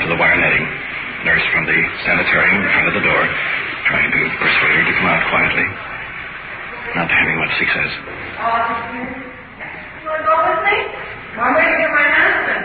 into the wire netting. Nurse from the sanitarium in front of the door, trying to persuade her to come out quietly. Not having much success. You want to go with me? I'm waiting to get my husband.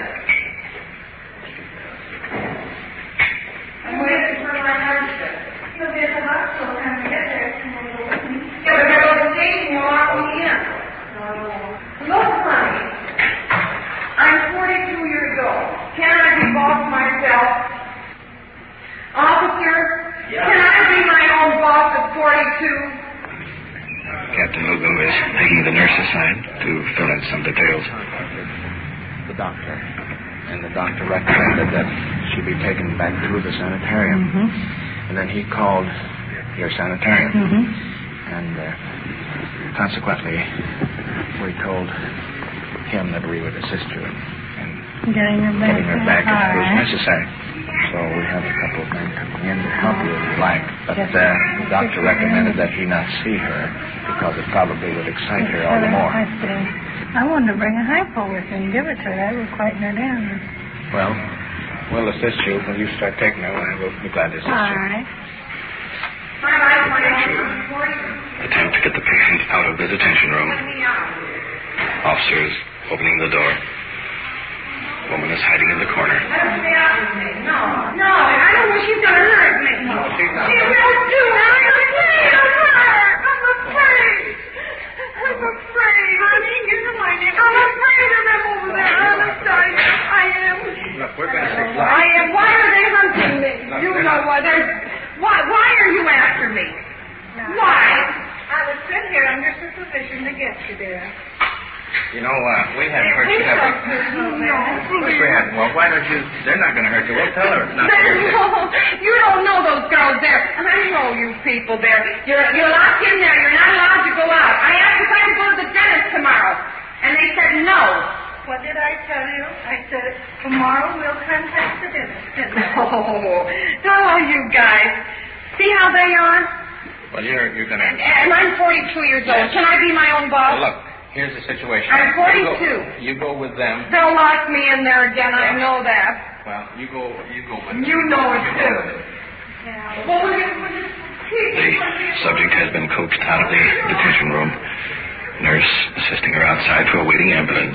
I'm waiting for my husband. He'll be at the hospital when we get there. Yeah, but there was a station. You'll lock me in. Look, honey. I'm 42 years old. Can I be boss myself? Officer, can I be my own boss at 42? Captain Lugo is taking the nurse aside to fill in some details. The doctor. And the doctor recommended that she be taken back to the sanitarium. Mm-hmm. And then he called your sanitarium. Mm-hmm. And consequently, we told him that we would assist you in getting her back if it was necessary. So we have a couple of men coming in to help you if you like. But the doctor recommended that he not see her because it probably would excite her all the more. I wanted to bring a hypo with me and give it to her. That would quieten her down. Well, we'll assist you when you start taking her. I will be glad to assist you. All right. Attempt to get the patient out of the detention room. Officers opening the door. Woman is hiding in the corner. No, I don't know she's going to hurt me. No, she's not. She will do it. I'm afraid of her. I'm afraid. I'm afraid. Honey, I'm afraid of them over there. Honest, I am. Look, we're going to take I am. Why are they hunting me? You know why. Why are you after me? Why? I would sit here under supervision to get you there. You know, we haven't hurt you, have we? No. We haven't. Well, why don't you... They're not going to hurt you. We'll tell her it's not going to hurt you. You don't know those girls there. I know you people there. You're locked in there. You're not allowed to go out. I asked if I could go to the dentist tomorrow, and they said no. What did I tell you? I said, tomorrow we'll contact the dentist. Oh, you guys. See how they are? Well, you're going to... And I'm 42 years old. Can I be my own boss? Well, look, here's the situation. I'm 42. You go with them. They'll lock me in there again. I know that. Well, you go with them. You know it, too. Yeah. Well, The subject has been coaxed out of the detention room. Nurse assisting her outside to a waiting ambulance.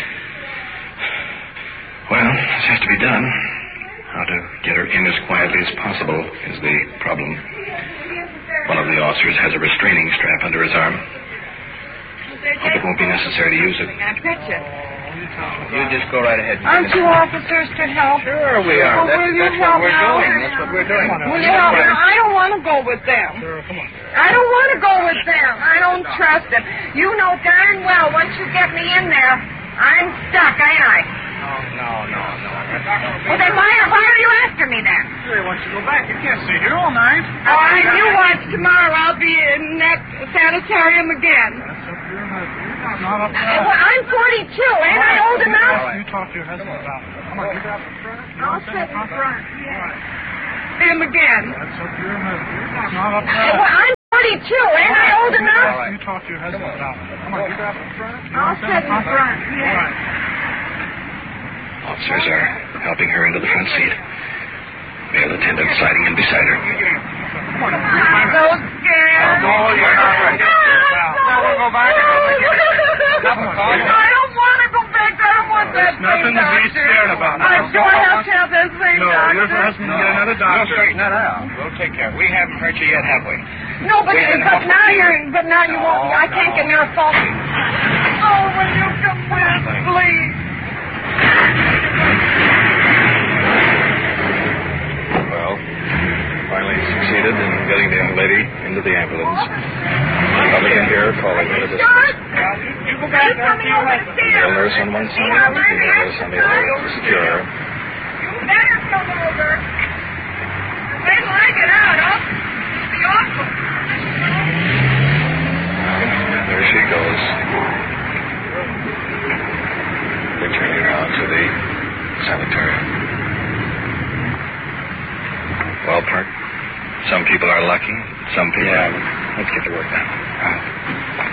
Well, this has to be done. How to get her in as quietly as possible is the problem. One of the officers has a restraining strap under his arm. Hope it won't be necessary to use it. I bet you. You just go right ahead. Aren't you officers to help? Sure we are. Well, will you That's help what we're now? doing. That's what we're doing. Will you help me? I don't want to go with them. I don't want to go with them. I don't trust them. You know darn well once you get me in there, I'm stuck, ain't I? No. Well, then why are you after me then? They want you to go back. You can't stay here all night. Oh, I knew once tomorrow I'll be in that sanitarium again. Not up Well, I'm 42. Ain't I old enough? You talk to your husband about it. I'm going to get out in front. I'll sit in front. Yeah. Him again. That's up to your husband. Not up Well, I'm 42. Ain't I old enough? You talk to your husband about it. I'm going to get out in front. I'll sit in front. Yeah. Officers are helping her into the front seat. Male attendant sliding in beside her. I'm so scared. No, you're not right. Now we'll go back and we'll take it. I don't want to go back. I don't want that There's nothing thing, to be doctor. scared about. Do I have to have that thing, No, doctor? your husband will get another doctor. We'll straighten that out. We'll take care of it. We haven't hurt you yet, have we? No, but now you won't. I can't get near a phone. Oh, will you come with, please? Well, finally succeeded in getting the young lady into the ambulance. Public in here calling in a distance. You go back there. Male nurse on one side, female nurse on the other to secure her. You better come over. Wait till I get out. It'll be awful. There she goes. Returning around to the sanitarium. Well, Park, some people are lucky, some people aren't. Let's get to work now.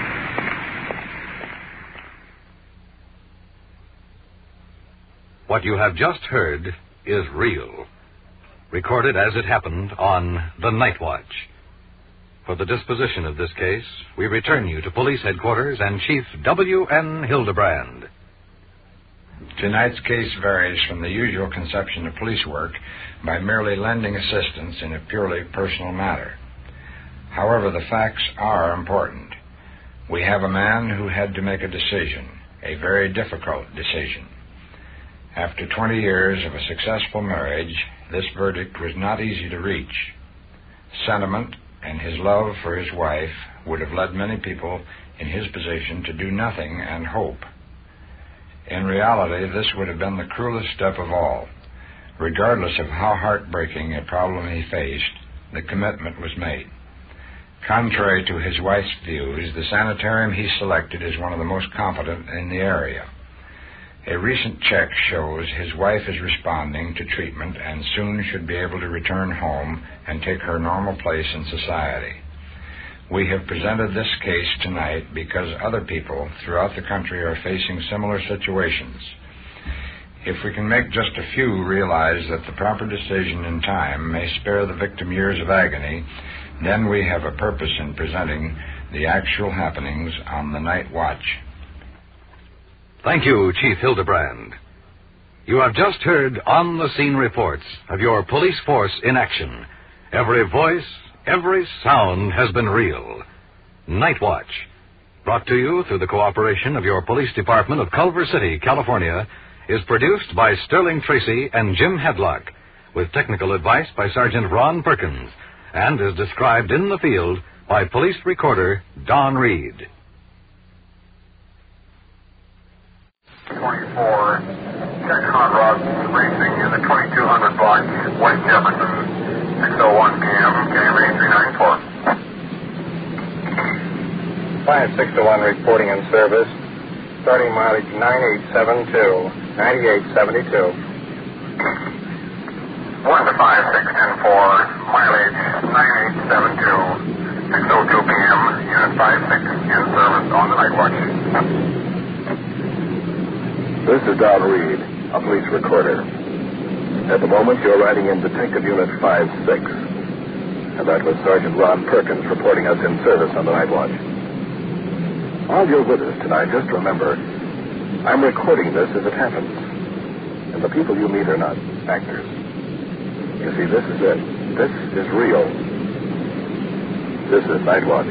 What you have just heard is real. Recorded as it happened on The Night Watch. For the disposition of this case, we return you to police headquarters and Chief W.N. Hildebrand. Tonight's case varies from the usual conception of police work by merely lending assistance in a purely personal matter. However, the facts are important. We have a man who had to make a decision, a very difficult decision. After 20 years of a successful marriage, this verdict was not easy to reach. Sentiment and his love for his wife would have led many people in his position to do nothing and hope. In reality, this would have been the cruelest step of all. Regardless of how heartbreaking a problem he faced, the commitment was made. Contrary to his wife's views, the sanitarium he selected is one of the most competent in the area. A recent check shows his wife is responding to treatment and soon should be able to return home and take her normal place in society. We have presented this case tonight because other people throughout the country are facing similar situations. If we can make just a few realize that the proper decision in time may spare the victim years of agony, then we have a purpose in presenting the actual happenings on The Night Watch. Thank you, Chief Hildebrand. You have just heard on-the-scene reports of your police force in action. Every voice, every sound has been real. Night Watch, brought to you through the cooperation of your police department of Culver City, California, is produced by Sterling Tracy and Jim Hadlock, with technical advice by Sergeant Ron Perkins, and is described in the field by police recorder Don Reed. 24, check hot rods racing in the 2200 block, West Jefferson, 6:01 p.m., KMA 394. 5601 reporting in service, starting mileage 9872, 9872. 1 to 5610-4, mileage 9872, 6:02 p.m., Unit 56 in service on the Night Watch. This is Don Reed, a police recorder. At the moment, you're riding in Detective Unit 56. And that was Sergeant Ron Perkins reporting us in service on the Night Watch. While you're with us tonight, just remember, I'm recording this as it happens. And the people you meet are not actors. You see, this is it. This is real. This is Night Watch.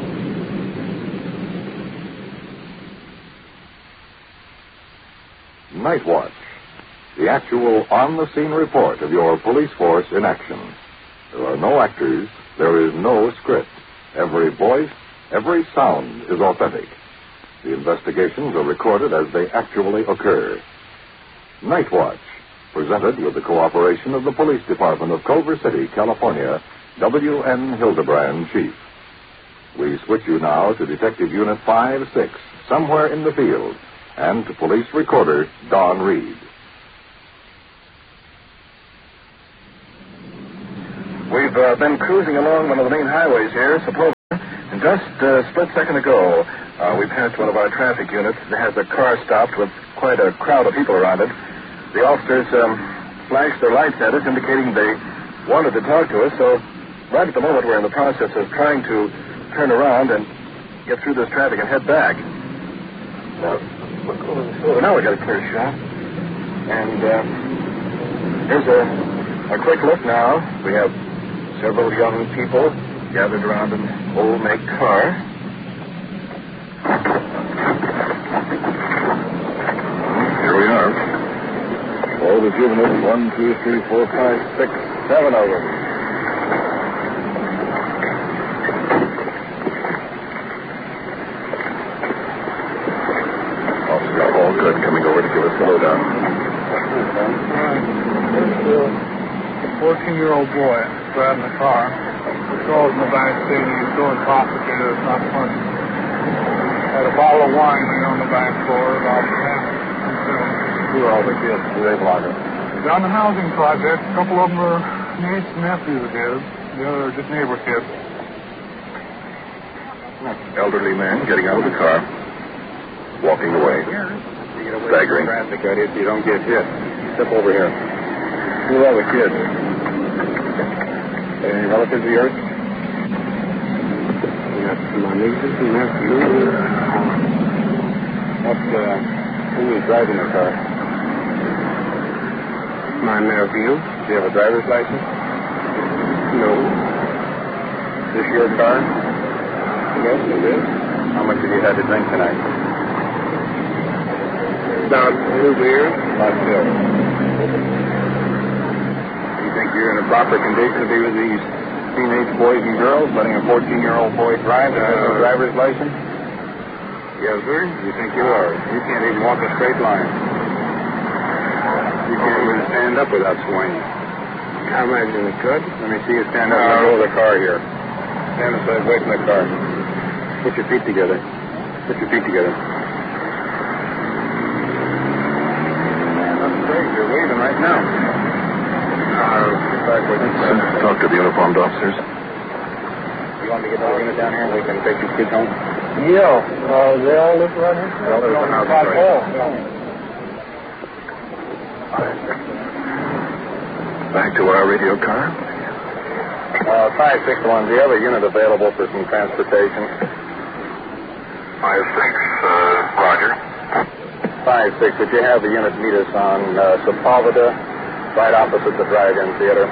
Night Watch, the actual on-the-scene report of your police force in action. There are no actors, there is no script. Every voice, every sound is authentic. The investigations are recorded as they actually occur. Night Watch, presented with the cooperation of the Police Department of Culver City, California, W.N. Hildebrand, Chief. We switch you now to Detective Unit 56, somewhere in the field, and to police recorder Don Reed. We've been cruising along one of the main highways here, Sepulveda, and just a split second ago, we passed one of our traffic units that has a car stopped with quite a crowd of people around it. The officers flashed their lights at us, indicating they wanted to talk to us, so right at the moment we're in the process of trying to turn around and get through this traffic and head back. So now we got a clear shot. And here's a quick look now. We have several young people gathered around an old make car. Here we are. All the juveniles, 1, 2, 3, 4, 5, 6, 7 of them. All good, coming over to give us the lowdown. There's a 14-year-old boy driving the car. The girls in the back saying he's so intoxicated it's not funny. Had a bottle of wine laying on the back floor about half consumed. Who are all the kids? Do they belong to? Down the housing project, a couple of them are nieces and nephews of his. The other are just neighbor kids. Elderly man getting out of the car, walking away. Staggering. Traffic, that is, you don't get hit. Step over here. Who are the kids? Any relatives of yours? Yes, my nieces and nephews. Who was driving the car? My nephew. Do you have a driver's license? No. Is this your car? Yes, it is. How much have you had to drink tonight? About 2 beers. About 2. You think you're in a proper condition to be with these teenage boys and girls, letting a 14-year-old boy drive that has no driver's license? Yes, sir. You think you are? You can't even walk a straight line. You can't even stand up without swaying. I imagine it could. Let me see you stand up and go to the car here. Stand aside, wait in the car. Put your feet together. Put your feet together. Man, that's great. You're waving right now. Get back with us. Talk to the uniformed officers. You want me to get the unit down here? We can take these kids home. Yeah. They all live right here? They all live in the house right here. Back to our radio car. 561, do you have a unit available for some transportation? 5-6, Roger. 5-6, would you have the unit meet us on Sepulveda, right opposite the drive-in theater?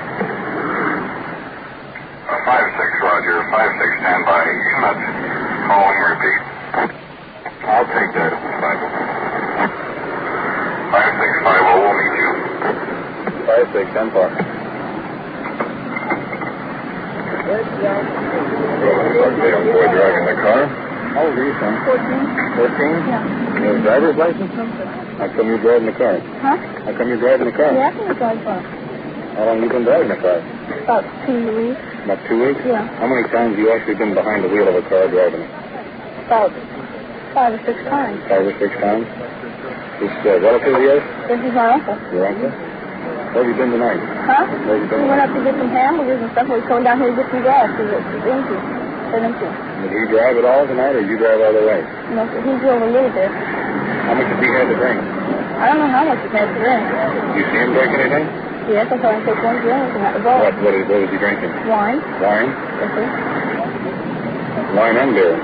5-6, Roger. 5-6, stand by. Unit. Calling, repeat. I'll take that. 5650 will meet you. 5-6, 10 par. The young boy driving the car. How old are you, son? 14. 14? Yeah. You have a driver's license? No, sir. How come you're driving the car? Huh? How come you're driving the car? Yeah, I can drive car. How long have you been driving the car? About 2 weeks. About 2 weeks? Yeah. How many times have you actually been behind the wheel of a car driving it? About 5 or 6 times. 5 or 6 times? This relative of yours? This is my uncle. Your uncle? Where have you been tonight? Huh? Where have you been We went up to get some hamburgers and stuff. We're coming down here to get some gas because it's empty. It's empty. Did he drive at all tonight, or did you drive all the way? No, he drove a little bit. How much has he had to drink? I don't know how much he had to drink. Did you see him drink anything? Yes, I saw him take 1 drink and that was all. What was he drinking? Wine. Wine? Yes, sir. Wine and beer.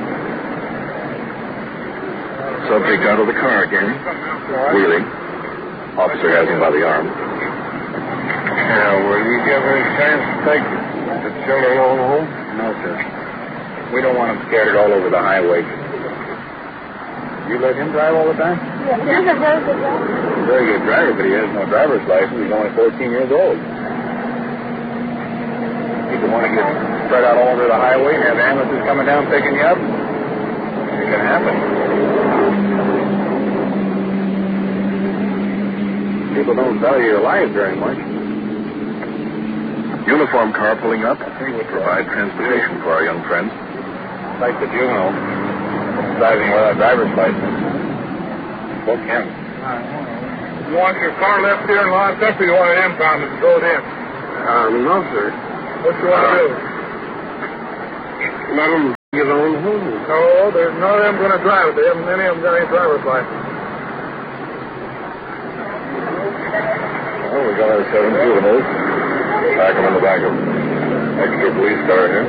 Subject out of the car again. Wheeling. Officer has him by the arm. Yeah, will you give her a chance to take the children along home? No, sir. We don't want them scattered all over the highway. You let him drive all the time? Yeah, he's a very good driver. Very good driver, but he has no driver's license. He's only 14 years old. People want to get spread out all over the highway and have ambulances coming down picking you up. It can happen. People don't value your life very much. Uniform car pulling up. We would provide transportation for our young friends. Like the juvenile driving without a driver's license. Book him. You want your car left here and locked up, or you want it impounded and towed in? No, sir. What you want to do? Let them get on home. No, there's none of them going to drive it. They haven't any of them got any driver's license. Well, we got our 7 juveniles. Pack them in the back of extra police car here.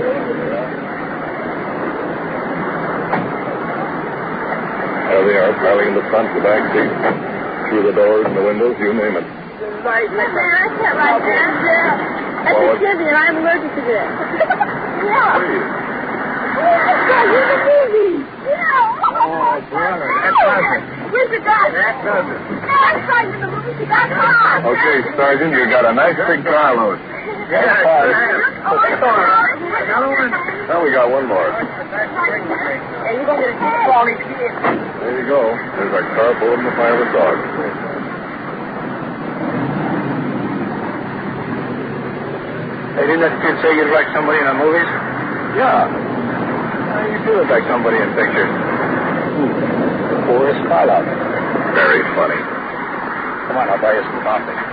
There they are, piling in the front, the back seat, through the doors and the windows, you name it. Right, man, I can't ride that. That's a kizzy, and I'm allergic to this. Yeah. Please. You're a kizzy. Yeah. Oh, brother, that doesn't. Where's the guy? That doesn't. No, I'm trying to the movie. She got caught. Okay, Sergeant, you got a nice big carload. Yeah, Oh, I'm sorry. Now we got one more. Hey, you're going to get a quality kid. There you go. There's our car full of the 5 dogs. Hey, didn't that kid say you'd like somebody in the movies? Yeah. You do look like somebody in pictures. Boris Karloff. Very funny. Come on, I'll buy you some coffee.